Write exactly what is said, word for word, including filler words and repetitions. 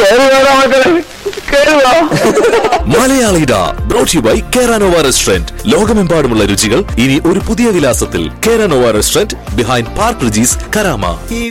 മലയാളിഡ brought you by കേരാനോവ restaurant. ലോകമെമ്പാടുമുള്ള രുചികൾ ഇനി ഒരു പുതിയ വിലാസത്തിൽ. കേരാനോവ restaurant behind park Regis, Karama.